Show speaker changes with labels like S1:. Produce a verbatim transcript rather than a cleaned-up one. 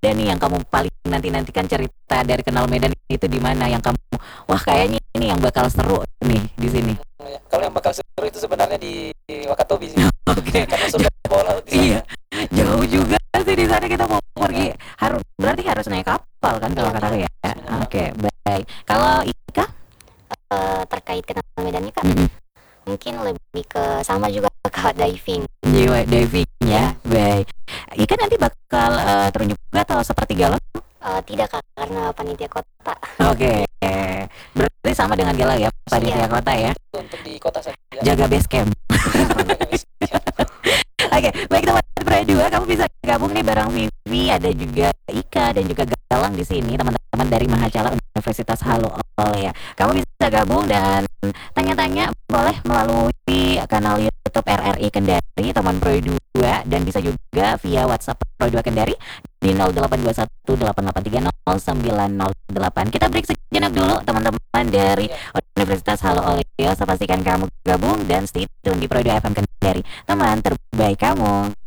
S1: nih yang kamu paling nanti-nantikan cerita dari Kenal Medan itu di mana yang kamu wah kayaknya ini yang bakal seru nih di sini.
S2: Ya, kalau yang bakal seru itu sebenarnya di, di Wakatobi sih.
S1: Oke.
S2: Karena surga bola di sana.
S1: Iya. Jauh juga sih di sana kita mau pergi. Harus berarti harus naik kapal kan kalau
S3: Iya,
S1: kata aku ya.
S2: Iya.
S1: Oke, baik. Kalau Ika
S3: Eh, terkait Kenal Medannya Kak,
S1: Mm-mm.
S3: mungkin lebih ke sama juga Kak, diving.
S1: jiwa diving ya. Baik. Ika nanti bakal eh, turun juga atau seperti galon?
S3: Eh, tidak Kak, karena panitia kota.
S1: Oke. Berarti sama dengan Gala ya, panitia
S3: Iya.
S1: kota ya.
S2: Itu untuk di kota saja.
S1: Jaga base camp. Oke, baik teman Pro dua, kamu bisa gabung nih bareng Vivi, ada juga Ika dan juga Galang di sini, teman-teman dari Mahacala Universitas Halo Ol ya. Kamu bisa gabung dan tanya-tanya boleh melalui kanal YouTube R R I Kendari teman Pro dua dan bisa juga via WhatsApp Pro dua Kendari di nol delapan dua satu delapan delapan tiga nol sembilan nol delapan. Kita break sejenak dulu teman-teman dari Universitas Halo Ol ya. Saya pastikan kamu gabung dan stay tune di Pro dua F M Kendari, teman terbaik kamu.